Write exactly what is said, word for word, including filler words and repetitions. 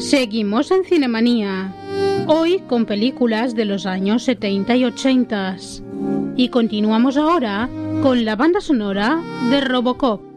Seguimos en Cinemanía, hoy con películas de los años setenta y ochenta. Y continuamos ahora con la banda sonora de Robocop.